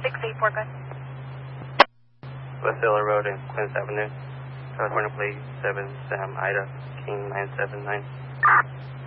684, go ahead. West Taylor Road and Quince Avenue. California plate 7 Sam Ida King 979.